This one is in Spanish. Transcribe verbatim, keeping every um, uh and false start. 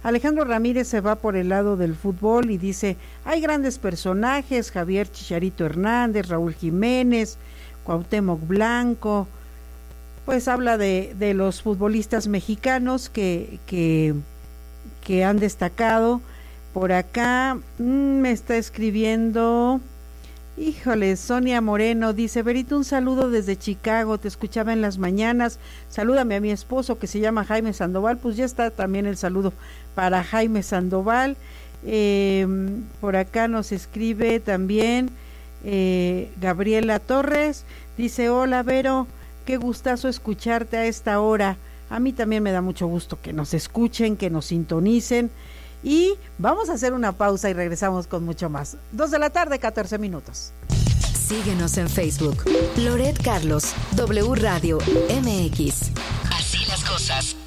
Alejandro Ramírez se va por el lado del fútbol y dice, hay grandes personajes, Javier Chicharito Hernández, Raúl Jiménez, Cuauhtémoc Blanco, pues habla de, de los futbolistas mexicanos que, que, que han destacado. Por acá mmm, me está escribiendo, híjole, Sonia Moreno, dice, Berito, un saludo desde Chicago, te escuchaba en las mañanas, salúdame a mi esposo que se llama Jaime Sandoval, pues ya está también el saludo para Jaime Sandoval. Eh, por acá nos escribe también eh, Gabriela Torres, dice, hola Vero, qué gustazo escucharte a esta hora, a mí también me da mucho gusto que nos escuchen, que nos sintonicen. Y vamos a hacer una pausa y regresamos con mucho más. Dos de la tarde, catorce minutos. Síguenos en Facebook. Loret Carlos, W Radio M X. Así las cosas.